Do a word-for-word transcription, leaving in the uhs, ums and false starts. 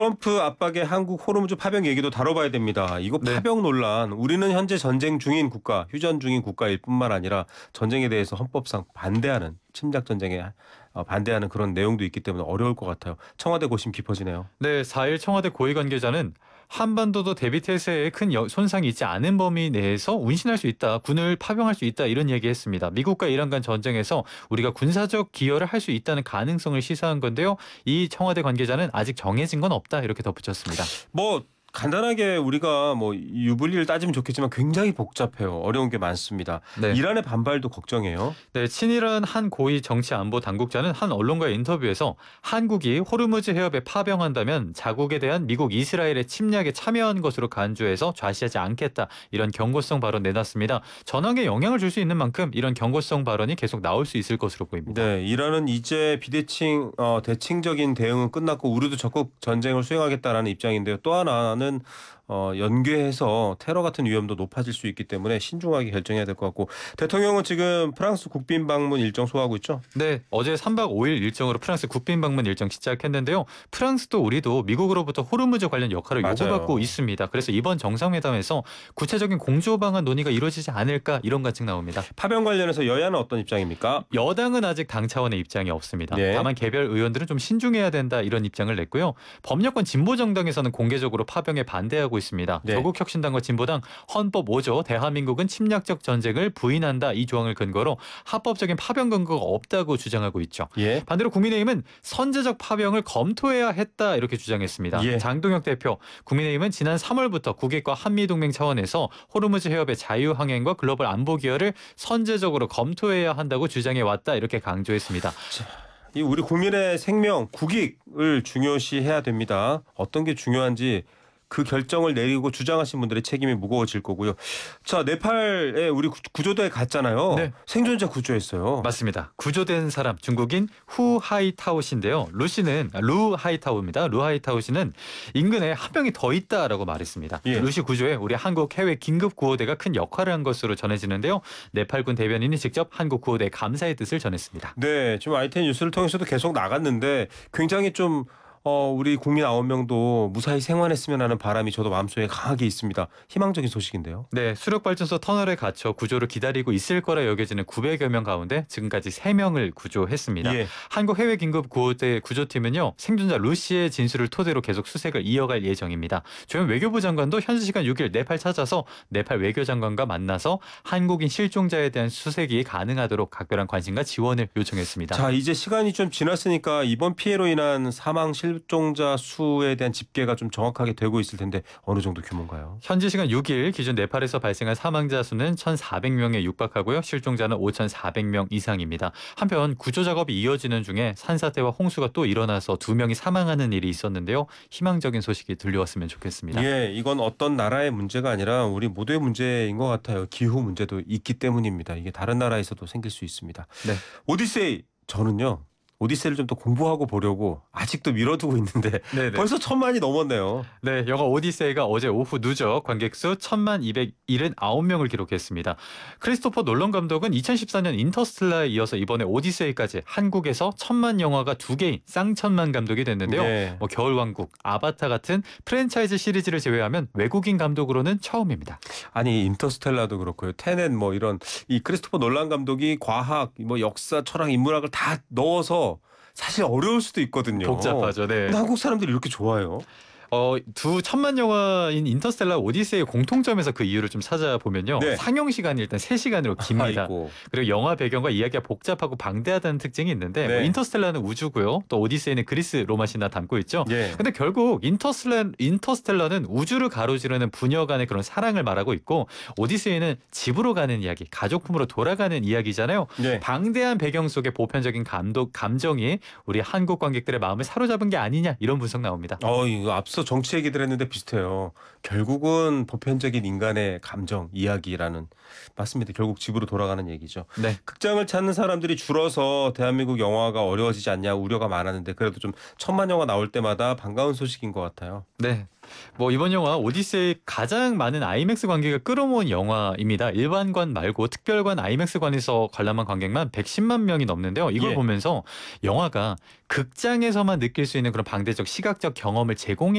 트럼프 압박의 한국 호르무즈 파병 얘기도 다뤄봐야 됩니다. 이거 네. 파병 논란, 우리는 현재 전쟁 중인 국가, 휴전 중인 국가일 뿐만 아니라 전쟁에 대해서 헌법상 반대하는, 침략 전쟁에 어, 반대하는 그런 내용도 있기 때문에 어려울 것 같아요. 청와대 고심 깊어지네요. 네, 사 일 청와대 고위 관계자는 한반도도 대비 태세에 큰 여- 손상이 있지 않은 범위 내에서 운신할 수 있다, 군을 파병할 수 있다 이런 얘기했습니다. 미국과 이란 간 전쟁에서 우리가 군사적 기여를 할 수 있다는 가능성을 시사한 건데요. 이 청와대 관계자는 아직 정해진 건 없다 이렇게 덧붙였습니다. 뭐 간단하게 우리가 뭐 유불리를 따지면 좋겠지만 굉장히 복잡해요. 어려운 게 많습니다. 네. 이란의 반발도 걱정해요. 네, 친이란 한 고위 정치안보 당국자는 한 언론과의 인터뷰에서 한국이 호르무즈 해협에 파병한다면 자국에 대한 미국, 이스라엘의 침략에 참여한 것으로 간주해서 좌시하지 않겠다 이런 경고성 발언 내놨습니다. 전황에 영향을 줄 수 있는 만큼 이런 경고성 발언이 계속 나올 수 있을 것으로 보입니다. 네, 이란은 이제 비대칭 어, 대칭적인 대응은 끝났고 우리도 적극 전쟁을 수행하겠다라는 입장인데요. 또 하나는 어, 연계해서 테러 같은 위험도 높아질 수 있기 때문에 신중하게 결정해야 될 것 같고 대통령은 지금 프랑스 국빈 방문 일정 소화하고 있죠? 네, 어제 삼 박 오 일 일정으로 프랑스 국빈 방문 일정 시작했는데요. 프랑스도 우리도 미국으로부터 호르무즈 관련 역할을 맞아요. 요구받고 있습니다. 그래서 이번 정상회담에서 구체적인 공조 방안 논의가 이루어지지 않을까 이런 관측 나옵니다. 파병 관련해서 여야는 어떤 입장입니까? 여당은 아직 당 차원의 입장이 없습니다. 네. 다만 개별 의원들은 좀 신중해야 된다 이런 입장을 냈고요. 법력권 진보정당에서는 공개적으로 파병에 반대하고 있습니다. 네. 조국혁신당과 진보당 헌법 오 조 대한민국은 침략적 전쟁을 부인한다 이 조항을 근거로 합법적인 파병 근거가 없다고 주장하고 있죠. 예. 반대로 국민의힘은 선제적 파병을 검토해야 했다 이렇게 주장했습니다. 예. 장동혁 대표, 국민의힘은 지난 삼월부터 국익과 한미동맹 차원에서 호르무즈 해협의 자유항행과 글로벌 안보 기여를 선제적으로 검토해야 한다고 주장해 왔다 이렇게 강조했습니다. 이 우리 국민의 생명, 국익을 중요시해야 됩니다. 어떤 게 중요한지 그 결정을 내리고 주장하신 분들의 책임이 무거워질 거고요. 자, 네팔에 우리 구- 구조대에 갔잖아요. 네. 생존자 구조했어요. 맞습니다. 구조된 사람 중국인 후 하이타오 씨인데요. 루 씨는 루 하이타오입니다. 루 하이타오 씨는 인근에 한 명이 더 있다라고 말했습니다. 예. 루 씨 구조에 우리 한국 해외 긴급 구호대가 큰 역할을 한 것으로 전해지는데요. 네팔군 대변인이 직접 한국 구호대에 감사의 뜻을 전했습니다. 네, 지금 아이티엔 뉴스를 통해서도 계속 나갔는데 굉장히 좀 어, 우리 국민 아홉 명도 무사히 생還했으면 하는 바람이 저도 마음속에 강하게 있습니다. 희망적인 소식인데요. 네, 수력발전소 터널에 갇혀 구조를 기다리고 있을 거라 여겨지는 구백여 명 가운데 지금까지 세 명을 구조했습니다. 예. 한국 해외긴급구호대 구조팀은요. 생존자 루 씨의 진술을 토대로 계속 수색을 이어갈 예정입니다. 조현 외교부 장관도 현지 시간 육 일 네팔 찾아서 네팔 외교장관과 만나서 한국인 실종자에 대한 수색이 가능하도록 각별한 관심과 지원을 요청했습니다. 자, 이제 시간이 좀 지났으니까 이번 피해로 인한 사망 실종자 수에 대한 집계가 좀 정확하게 되고 있을 텐데 어느 정도 규모인가요? 현지 시간 육 일 기준 네팔에서 발생한 사망자 수는 천사백 명에 육박하고요. 실종자는 오천사백 명 이상입니다. 한편 구조 작업이 이어지는 중에 산사태와 홍수가 또 일어나서 두 명이 사망하는 일이 있었는데요. 희망적인 소식이 들려왔으면 좋겠습니다. 예, 이건 어떤 나라의 문제가 아니라 우리 모두의 문제인 것 같아요. 기후 문제도 있기 때문입니다. 이게 다른 나라에서도 생길 수 있습니다. 네. 오디세이 저는요. 오디세이를 좀 더 공부하고 보려고 아직도 미뤄두고 있는데 네네. 벌써 천만이 넘었네요. 네, 영화 오디세이가 어제 오후 누적 관객 수 천만 이백칠십구 명을 기록했습니다. 크리스토퍼 놀런 감독은 이천십사 년 인터스텔라에 이어서 이번에 오디세이까지 한국에서 천만 영화가 두 개인 쌍천만 감독이 됐는데요. 네. 뭐 겨울왕국, 아바타 같은 프랜차이즈 시리즈를 제외하면 외국인 감독으로는 처음입니다. 아니 인터스텔라도 그렇고요. 테넷 뭐 이런 이 크리스토퍼 놀란 감독이 과학, 뭐 역사, 철학, 인문학을 다 넣어서 사실 어려울 수도 있거든요. 복잡하죠. 네. 근데 한국 사람들이 이렇게 좋아해요. 어, 두 천만 영화인 인터스텔라 오디세이의 공통점에서 그 이유를 좀 찾아보면요. 네. 상영 시간이 일단 세 시간으로 깁니다. 아이고. 그리고 영화 배경과 이야기가 복잡하고 방대하다는 특징이 있는데 네. 뭐 인터스텔라는 우주고요. 또 오디세이는 그리스 로마 신화 담고 있죠. 예. 근데 결국 인터스텔라, 인터스텔라는 우주를 가로지르는 부녀 간의 그런 사랑을 말하고 있고 오디세이는 집으로 가는 이야기, 가족품으로 돌아가는 이야기잖아요. 네. 방대한 배경 속의 보편적인 감독, 감정이 우리 한국 관객들의 마음을 사로잡은 게 아니냐 이런 분석 나옵니다. 어, 이거 앞서 앞서 정치 얘기들 했는데 비슷해요. 결국은 보편적인 인간의 감정, 이야기라는 맞습니다. 결국 집으로 돌아가는 얘기죠. 네. 극장을 찾는 사람들이 줄어서 대한민국 영화가 어려워지지 않냐 우려가 많았는데 그래도 좀 천만 영화 나올 때마다 반가운 소식인 것 같아요. 네. 뭐 이번 영화 오디세이 가장 많은 아이맥스 관객을 끌어모은 영화입니다. 일반관 말고 특별관 아이맥스관에서 관람한 관객만 백십만 명이 넘는데요. 이걸 예. 보면서 영화가 극장에서만 느낄 수 있는 그런 방대적 시각적 경험을 제공해